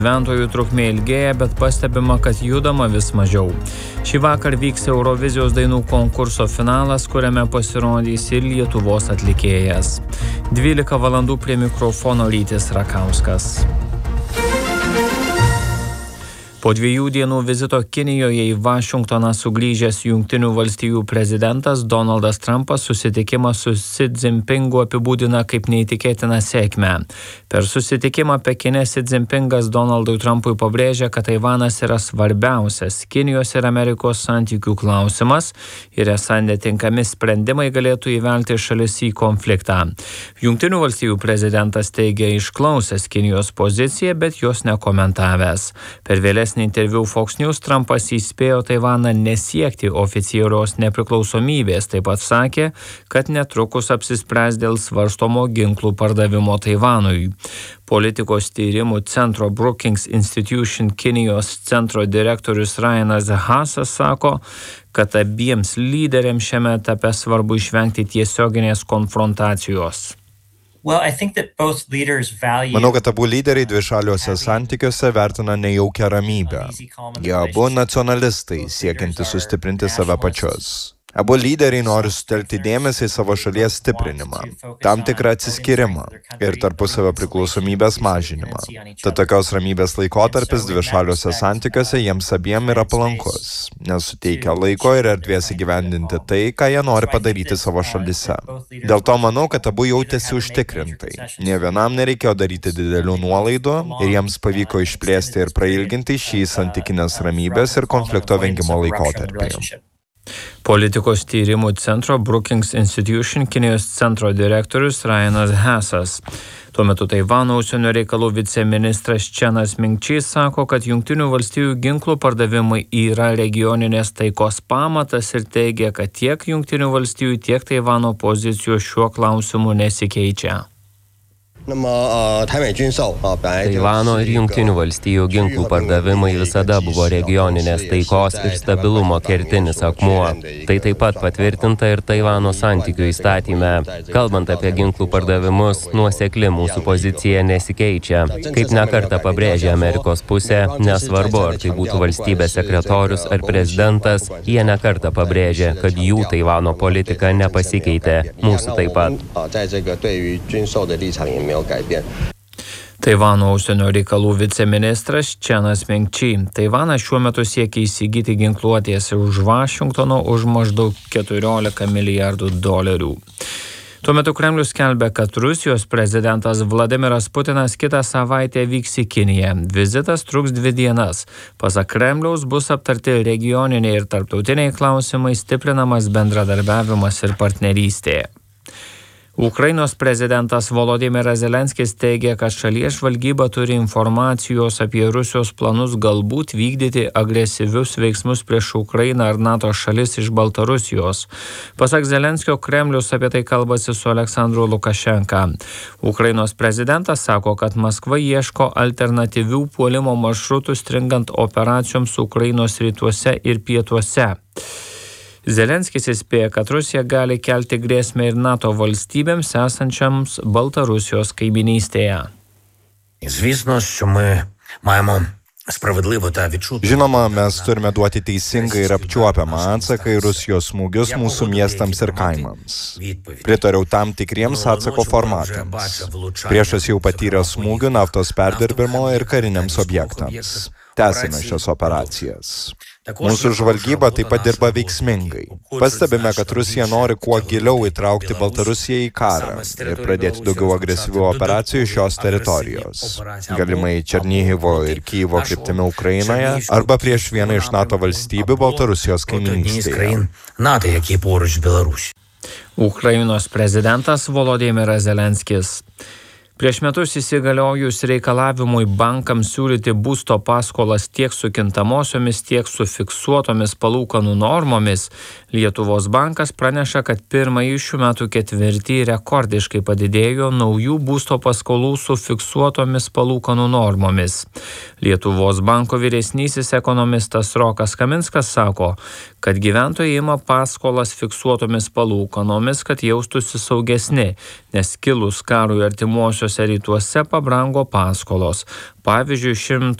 Gyventojų trukmė ilgėja, bet pastebima, kad judama vis mažiau. Šį vakar vyks Eurovizijos dainų konkurso finalas, kuriame pasirodys ir Lietuvos atlikėjas. 12 valandų prie mikrofono Rytis Rakauskas. Po 2 dienų vizito Kinijoje į Vašingtoną sugrįžęs Jungtinių valstijų prezidentas Donaldas Trumpas susitikimą su Xi Jinpingu apibūdina kaip neįtikėtiną sėkmę. Per susitikimą Pekine Xi Jinpingas Donaldui Trumpui pabrėžė, kad Taivanas yra svarbiausias Kinijos ir Amerikos santykių klausimas ir esą netinkami sprendimai galėtų įvelti šalis į konfliktą. Jungtinių valstijų prezidentas teigia išklausęs Kinijos poziciją, bet jos nekomentavęs. Per vėlesnį interviu Fox News Trumpas įspėjo Taivaną nesiekti oficialios nepriklausomybės, taip pat sakė, kad netrukus apsispręs dėl svarstomo ginklų pardavimo Taivanui. Politikos tyrimų centro Brookings Institution Kinijos centro direktorius Ryanas Haasas sako, kad abiems lyderiams šiame etape svarbu išvengti tiesioginės konfrontacijos. Manau, kad abu lyderiai dvišaliuose santykiuose vertina nejaukią ramybę. Jie abu nacionalistai, siekianti sustiprinti save pačius. Abu lyderiai nori sutelkti dėmesį į savo šalies stiprinimą, tam tikrą atsiskyrimą ir tarpusavio priklausomybės mažinimą. Tad tokios ramybės laikotarpis dvišaliuose santykiuose jiems abiem yra palankus, nes suteikia laiko ir erdvės įgyvendinti tai, ką jie nori padaryti savo šalyse. Dėl to manau, kad abu jautėsi užtikrintai. Nė vienam nereikėjo daryti didelių nuolaidų ir jiems pavyko išplėsti ir prailginti šį santykinės ramybės ir konflikto vengimo laikotarpį. Politikos tyrimų centro Brookings Institution Kinijos centro direktorius Ryanas Haasas. Tuo metu Taivano užsienio reikalų viceministras Chenas Mingchi sako, kad Jungtinių valstijų ginklų pardavimai yra regioninės taikos pamatas ir teigia, kad tiek Jungtinių valstijų, tiek Taivano pozicijos šiuo klausimu nesikeičia. Taivano ir Jungtinių valstijų ginklų pardavimai visada buvo regioninės taikos ir stabilumo kertinis akmuo. Tai taip pat patvirtinta ir Taivano santykių įstatyme. Kalbant apie ginklų pardavimus, nuosekli mūsų pozicija nesikeičia. Kaip nekartą pabrėžė Amerikos pusė, nesvarbu, ar tai būtų valstybės sekretorius ar prezidentas, jie nekartą pabrėžė, kad jų Taivano politika nepasikeitė. Mūsų taip pat. Taivano užsienio reikalų viceministras Chenas Mingchi. Taivanas šiuo metu siekia įsigyti ginkluotės už Vašingtono už maždaug $14 milijardų. Tuo metu Kremlius skelbia, kad Rusijos prezidentas Vladimiras Putinas kitą savaitę vyks į Kiniją. Vizitas truks 2 dienas. Pasak Kremliaus bus aptarti regioniniai ir tarptautiniai klausimai, stiprinamas bendradarbiavimas ir partnerystė. Ukrainos prezidentas Volodymyras Zelenskis teigia, kad šalies žvalgyba turi informacijos apie Rusijos planus galbūt vykdyti agresyvius veiksmus prieš Ukrainą ar NATO šalis iš Baltarusijos. Pasak Zelenskio, Kremlius apie tai kalbasi su Aleksandru Lukašenka. Ukrainos prezidentas sako, kad Maskva ieško alternatyvių puolimo maršrutų stringant operacijoms Ukrainos rytuose ir pietuose. Zelenskis įspėja, kad Rusija gali kelti grėsmę ir NATO valstybėms esančiams Baltarusijos kaiminystėje. Žinoma, mes turime duoti teisingą ir apčiuopiamą atsaką į Rusijos smūgius mūsų miestams ir kaimams. Pritariau tam tikriems atsako formatams. Priešas jau patyrė smūgių naftos perdirbimo ir kariniams objektams. Tęsime šias operacijas. Mūsų žvalgyba taip pat dirba veiksmingai. Pastebime, kad Rusija nori kuo giliau įtraukti Baltarusiją į karą ir pradėti daugiau agresyvių operacijų šios teritorijos. Galimai Černihivo ir Kyjivo kryptimi Ukrainoje arba prieš vieną iš NATO valstybių Baltarusijos kaiminystėje. Ukrainos prezidentas Volodymyras Zelenskis. Prieš metus įsigaliojus reikalavimui bankams siūlyti būsto paskolas tiek su kintamosiomis, tiek su fiksuotomis palūkanų normomis, Lietuvos bankas praneša, kad pirmąjį šių metų ketvirtį rekordiškai padidėjo naujų būsto paskolų su fiksuotomis palūkanų normomis. Lietuvos banko vyresnysis ekonomistas Rokas Kaminskas sako, kad gyventojai ima paskolas fiksuotomis palūkanomis, kad jaustųsi saugesni, nes kilus karui artimuosiuose artimuosiuose rytuose pabrango paskolos. Pavyzdžiui,